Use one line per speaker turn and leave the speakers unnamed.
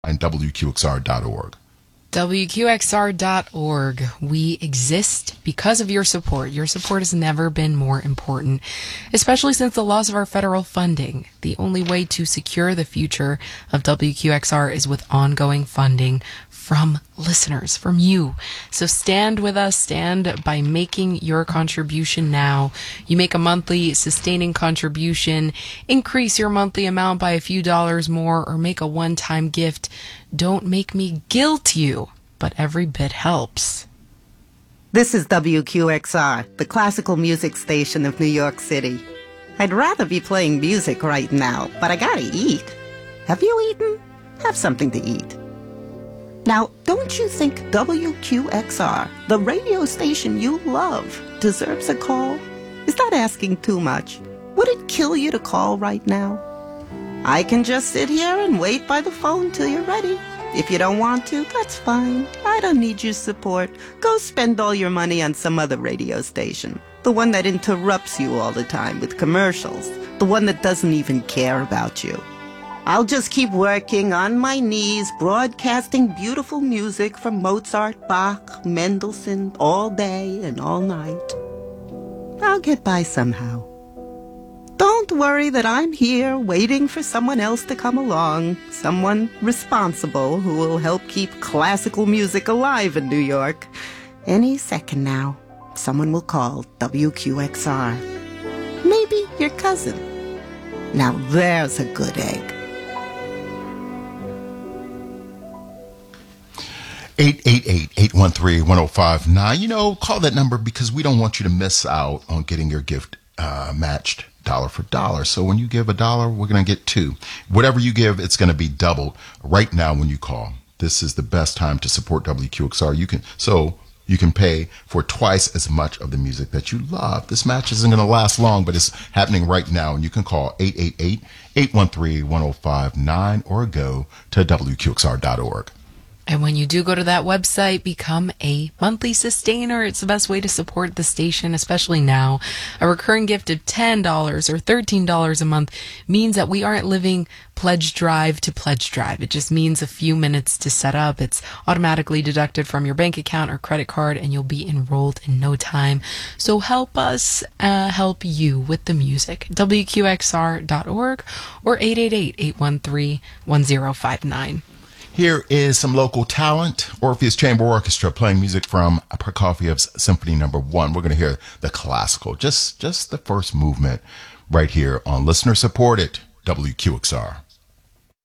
and WQXR.org.
WQXR.org. We exist because of your support. Your support has never been more important, especially since the loss of our federal funding. The only way to secure the future of WQXR is with ongoing funding from listeners, from you. So stand with us, stand by making your contribution now. You make a monthly sustaining contribution, increase your monthly amount by a few dollars more, or make a one-time gift. Don't make me guilt you, but every bit helps.
This is WQXR, the classical music station of New York City. I'd rather be playing music right now, but I gotta eat. Have you eaten? Have something to eat. Now, don't you think WQXR, the radio station you love, deserves a call? Is that asking too much? Would it kill you to call right now? I can just sit here and wait by the phone till you're ready. If you don't want to, that's fine. I don't need your support. Go spend all your money on some other radio station. The one that interrupts you all the time with commercials. The one that doesn't even care about you. I'll just keep working on my knees, broadcasting beautiful music from Mozart, Bach, Mendelssohn, all day and all night. I'll get by somehow. Don't worry that I'm here waiting for someone else to come along, someone responsible who will help keep classical music alive in New York. Any second now, someone will call WQXR. Maybe your cousin. Now there's a good egg.
888-813-1059. You know, call that number because we don't want you to miss out on getting your gift matched dollar for dollar. So when you give $1, we're going to get $2. Whatever you give, it's going to be doubled right now when you call. This is the best time to support WQXR. You can pay for twice as much of the music that you love. This match isn't going to last long, but it's happening right now. And you can call 888-813-1059 or go to WQXR.org.
And when you do go to that website, become a monthly sustainer. It's the best way to support the station, especially now. A recurring gift of $10 or $13 a month means that we aren't living pledge drive to pledge drive. It just means a few minutes to set up. It's automatically deducted from your bank account or credit card, and you'll be enrolled in no time. So help us help you with the music. WQXR.org or 888-813-1059.
Here is some local talent. Orpheus Chamber Orchestra playing music from Prokofiev's Symphony No. 1. We're going to hear the classical, just the first movement right here on listener-supported WQXR.